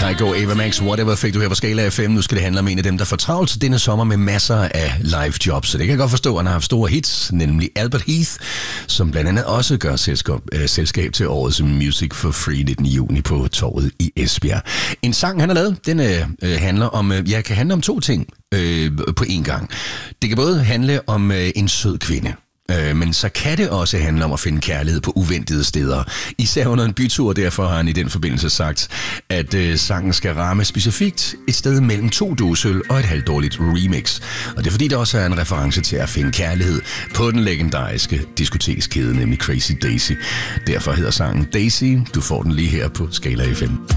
Kygo, Ava Max, Whatever fik du her på Skala FM. Nu skal det handle om en af dem, der får travlt denne sommer med masser af live jobs. Så det kan jeg godt forstå, at han har haft store hits, nemlig Albert Heath, som blandt andet også gør selskab til årets Music for Free 19. juni på Torvet i Esbjerg. En sang, han har lavet, den handler om, kan handle om to ting på én gang. Det kan både handle om en sød kvinde, men så kan det også handle om at finde kærlighed på uventede steder. Især under en bytur, derfor har han i den forbindelse sagt, at sangen skal ramme specifikt et sted mellem 2 dåseøl og et halvdårligt remix. Og det er fordi, der også er en reference til at finde kærlighed på den legendariske diskotekskæde, nemlig Crazy Daisy. Derfor hedder sangen Daisy. Du får den lige her på Skala FM.